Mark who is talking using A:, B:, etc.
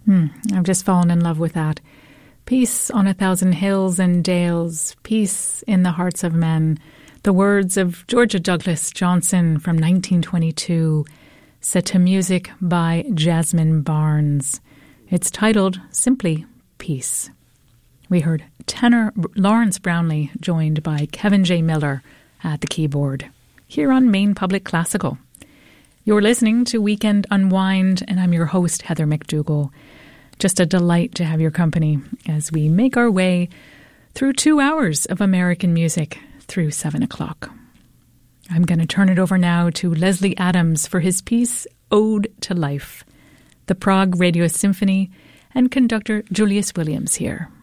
A: I've just fallen in love with that. Peace on 1,000 hills and dales, peace in the hearts of men. The words of Georgia Douglas Johnson from 1922, set to music by Jasmine Barnes. It's titled simply Peace. We heard tenor Lawrence Brownlee joined by Kevin J. Miller at the keyboard here on Maine Public Classical. You're listening to Weekend Unwind, and I'm your host, Heather McDougall. Just a delight to have your company as we make our way through 2 hours of American music through 7 o'clock. I'm going to turn it over now to Leslie Adams for his piece, Ode to Life. The Prague Radio Symphony and conductor Julius Williams here.